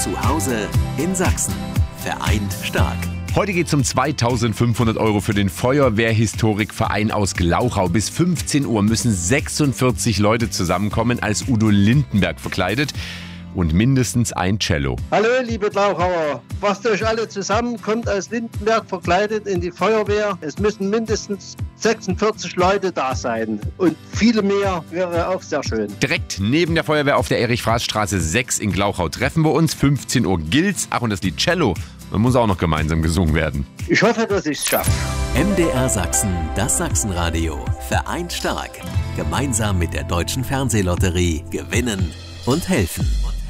Zu Hause in Sachsen. Vereint stark. Heute geht es um 2.500 € für den Feuerwehrhistorikverein aus Glauchau. Bis 15 Uhr müssen 46 Leute zusammenkommen, als Udo Lindenberg verkleidet. Und mindestens ein Cello. Hallo liebe Glauchauer, fasst euch alle zusammen, kommt als Lindenberg verkleidet in die Feuerwehr. Es müssen mindestens 46 Leute da sein und viele mehr wäre auch sehr schön. Direkt neben der Feuerwehr auf der Erich-Fraß-Straße 6 in Glauchau treffen wir uns. 15 Uhr gilt's. Ach, und das Lied Cello, das muss auch noch gemeinsam gesungen werden. Ich hoffe, dass ich es schaffe. MDR Sachsen, das Sachsenradio. Vereint stark. Gemeinsam mit der Deutschen Fernsehlotterie gewinnen und helfen.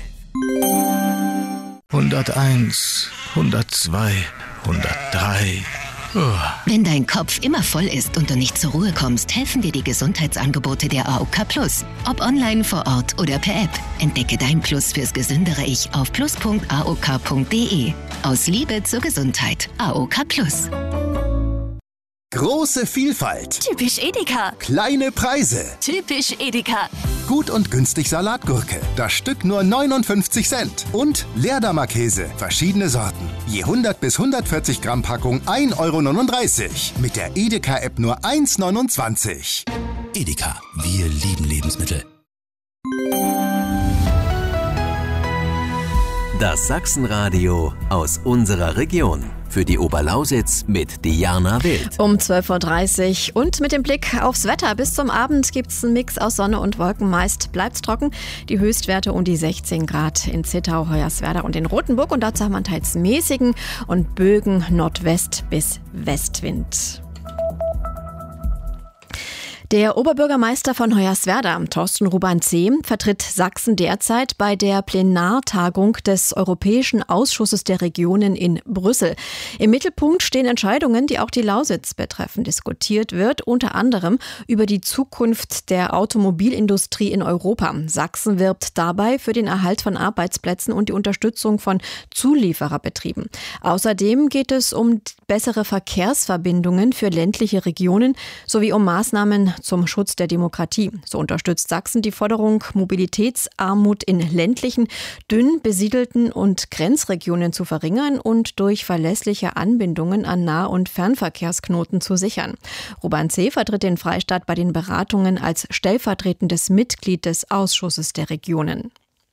101, 102, 103. Wenn dein Kopf immer voll ist und du nicht zur Ruhe kommst, helfen dir die Gesundheitsangebote der AOK Plus. Ob online, vor Ort oder per App. Entdecke dein Plus fürs gesündere Ich auf plus.aok.de. Aus Liebe zur Gesundheit. AOK Plus. Große Vielfalt. Typisch Edeka. Kleine Preise. Typisch Edeka. Gut und günstig Salatgurke. Das Stück nur 59 Cent. Und Leerdammer-Käse. Verschiedene Sorten. Je 100 bis 140 Gramm Packung 1,39 €. Mit der Edeka-App nur 1,29 €. Edeka, wir lieben Lebensmittel. Das Sachsenradio aus unserer Region. Für die Oberlausitz mit Diana Wild. Um 12.30 Uhr und mit dem Blick aufs Wetter. Bis zum Abend gibt es einen Mix aus Sonne und Wolken. Meist bleibt es trocken. Die Höchstwerte um die 16 Grad in Zittau, Hoyerswerda und in Rothenburg. Und dazu haben wir teils mäßigen und Bögen Nordwest- bis Westwind. Der Oberbürgermeister von Hoyerswerda, Thorsten Ruban-C., vertritt Sachsen derzeit bei der Plenartagung des Europäischen Ausschusses der Regionen in Brüssel. Im Mittelpunkt stehen Entscheidungen, die auch die Lausitz betreffen. Diskutiert wird unter anderem über die Zukunft der Automobilindustrie in Europa. Sachsen wirbt dabei für den Erhalt von Arbeitsplätzen und die Unterstützung von Zuliefererbetrieben. Außerdem geht es um bessere Verkehrsverbindungen für ländliche Regionen sowie um Maßnahmen zum Schutz der Demokratie. So unterstützt Sachsen die Forderung, Mobilitätsarmut in ländlichen, dünn besiedelten und Grenzregionen zu verringern und durch verlässliche Anbindungen an Nah- und Fernverkehrsknoten zu sichern. Ruban-C. vertritt den Freistaat bei den Beratungen als stellvertretendes Mitglied des Ausschusses der Regionen.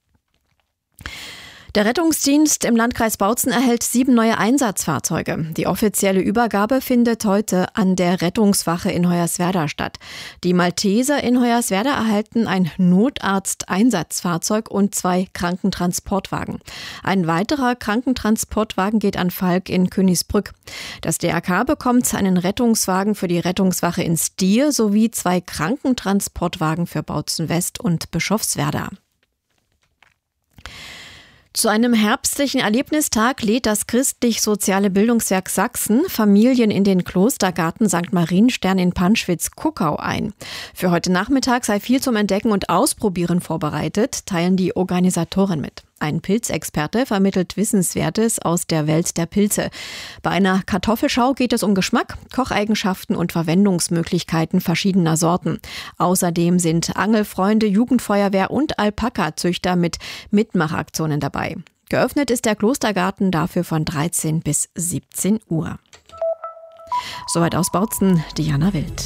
Der Rettungsdienst im Landkreis Bautzen erhält 7 neue Einsatzfahrzeuge. Die offizielle Übergabe findet heute an der Rettungswache in Hoyerswerda statt. Die Malteser in Hoyerswerda erhalten ein Notarzt-Einsatzfahrzeug und 2 Krankentransportwagen. Ein weiterer Krankentransportwagen geht an Falk in Königsbrück. Das DRK bekommt einen Rettungswagen für die Rettungswache in Stier sowie 2 Krankentransportwagen für Bautzen West und Bischofswerda. Zu einem herbstlichen Erlebnistag lädt das Christlich-Soziale Bildungswerk Sachsen Familien in den Klostergarten St. Marienstern in Panschwitz-Kuckau ein. Für heute Nachmittag sei viel zum Entdecken und Ausprobieren vorbereitet, teilen die Organisatoren mit. Ein Pilzexperte vermittelt Wissenswertes aus der Welt der Pilze. Bei einer Kartoffelschau geht es um Geschmack, Kocheigenschaften und Verwendungsmöglichkeiten verschiedener Sorten. Außerdem sind Angelfreunde, Jugendfeuerwehr und Alpaka-Züchter mit Mitmachaktionen dabei. Geöffnet ist der Klostergarten dafür von 13 bis 17 Uhr. Soweit aus Bautzen, Diana Wild.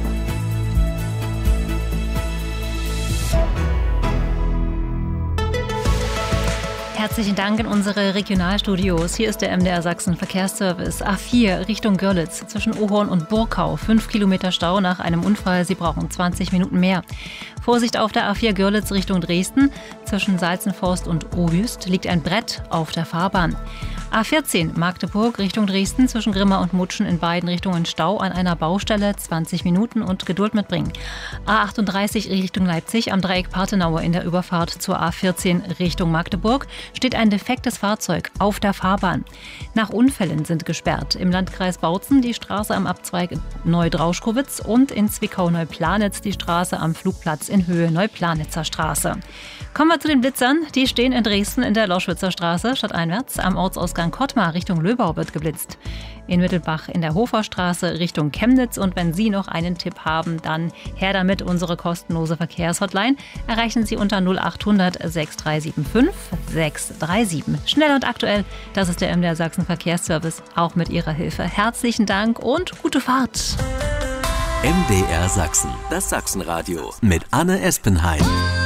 Herzlichen Dank in unsere Regionalstudios. Hier ist der MDR Sachsen Verkehrsservice. A4 Richtung Görlitz zwischen Ohorn und Burkau. 5 Kilometer Stau nach einem Unfall. Sie brauchen 20 Minuten mehr. Vorsicht auf der A4 Görlitz Richtung Dresden. Zwischen Salzenforst und Ohüst liegt ein Brett auf der Fahrbahn. A14 Magdeburg Richtung Dresden zwischen Grimma und Mutschen in beiden Richtungen Stau an einer Baustelle, 20 Minuten und Geduld mitbringen. A38 Richtung Leipzig am Dreieck Parthenaue in der Überfahrt zur A14 Richtung Magdeburg steht ein defektes Fahrzeug auf der Fahrbahn. Nach Unfällen sind gesperrt im Landkreis Bautzen die Straße am Abzweig Neudrauschkowitz und in Zwickau-Neuplanitz die Straße am Flugplatz in Höhe Neuplanitzer Straße. Kommen wir zu den Blitzern. Die stehen in Dresden in der Loschwitzer Straße stadteinwärts. Am Ortsausgang Kottmar Richtung Löbau wird geblitzt. In Mittelbach in der Hoferstraße Richtung Chemnitz. Und wenn Sie noch einen Tipp haben, dann her damit. Unsere kostenlose Verkehrshotline erreichen Sie unter 0800 6375 637. Schnell und aktuell, das ist der MDR Sachsen Verkehrsservice. Auch mit Ihrer Hilfe. Herzlichen Dank und gute Fahrt. MDR Sachsen, das Sachsenradio mit Anne Espenheim.